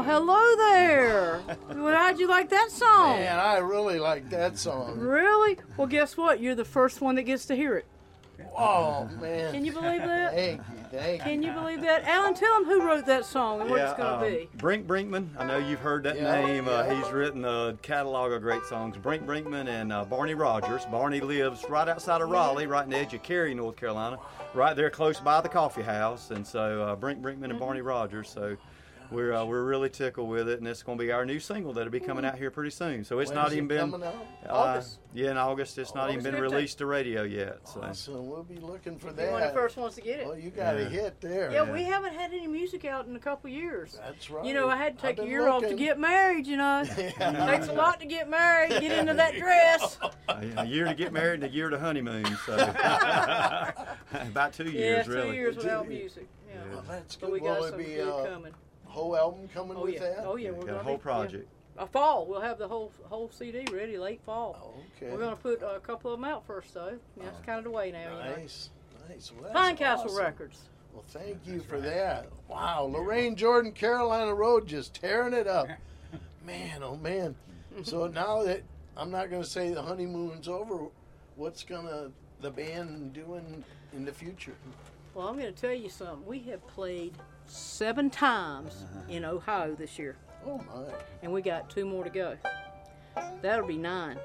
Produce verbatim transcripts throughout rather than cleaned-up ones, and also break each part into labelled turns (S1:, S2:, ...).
S1: Well, hello there. Well, how'd you like that song?
S2: Man, I really like that song.
S1: Really? Well, guess what? You're the first one that gets to hear it.
S2: Oh, man.
S1: Can you believe that?
S2: Thank you, thank you.
S1: Can you believe that? Alan, tell them who wrote that song and what
S3: yeah,
S1: it's going to
S3: um,
S1: be.
S3: Brink Brinkman. I know you've heard that
S2: Yeah,
S3: name. Uh,
S2: yeah.
S3: he's written a catalog of great songs. Brink Brinkman and uh, Barney Rogers. Barney lives right outside of Raleigh, right in the edge of Cary, North Carolina, right there close by the coffee house. And so uh, Brink Brinkman and Barney Rogers. So we're uh, we're really tickled with it, and it's going to be our new single that'll be coming out here pretty soon. So it's
S2: When's
S3: not
S2: it
S3: even been
S2: coming out?
S3: uh,
S1: August.
S3: yeah, in August. It's not
S1: August
S3: even been
S1: fifteenth.
S3: released to radio yet. So.
S2: Awesome. We'll be looking for
S1: You're one of
S2: that.
S1: the first ones to get it.
S2: Well, you got a
S3: Yeah.
S2: hit there.
S1: Yeah, we haven't had any music out in a couple of years.
S2: That's right.
S1: You know, I had to
S2: I've
S1: take a
S2: been
S1: year off to
S2: looking.
S1: get married, you know. It takes a lot to get married, get into that dress.
S3: A year to get married and a year to honeymoon. So about two
S1: Yeah,
S3: years,
S1: two
S3: really.
S1: years without music. Yeah.
S2: Well, that's
S1: But
S2: good.
S1: we got
S2: Will it
S1: something
S2: be
S1: good
S2: a
S1: coming.
S2: whole album coming
S1: Oh
S2: with
S1: yeah.
S2: that?
S1: Oh yeah, we're
S3: Got
S1: gonna
S3: a whole
S1: be,
S3: project.
S1: Yeah. A fall. We'll have the whole whole C D ready late fall.
S2: Oh, okay.
S1: We're gonna put a couple of them out first though. That's kind of the way now. You know.
S2: Nice, nice. Well, that's
S1: Pine Castle
S2: awesome.
S1: Records.
S2: Well, thank you for that. Wow, Lorraine Jordan, Carolina Road, just tearing it up. Man, oh man. So now that I'm not going to say the honeymoon's over, what's gonna the band doing in the future?
S1: Well, I'm going to tell you something. We have played seven times in Ohio this year,
S2: Oh my.
S1: and we got two more to go. That'll be nine.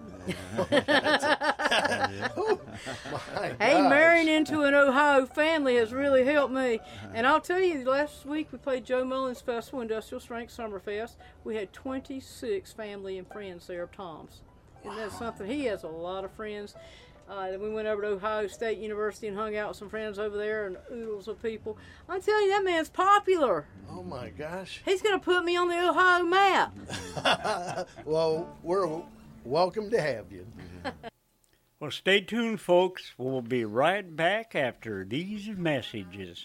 S2: Oh, my
S1: Hey,
S2: gosh.
S1: marrying into an Ohio family has really helped me. And I'll tell you, last week we played Joe Mullins Festival, Industrial Strength Summerfest. We had twenty-six family and friends there of Tom's. And that's something. He has a lot of friends. Uh, then we went over to Ohio State University and hung out with some friends over there and oodles of people. I'm telling you, that man's popular.
S2: Oh my gosh.
S1: He's going to put me on the Ohio map.
S2: Well, we're welcome to have you.
S4: Well, stay tuned, folks. We'll be right back after these messages.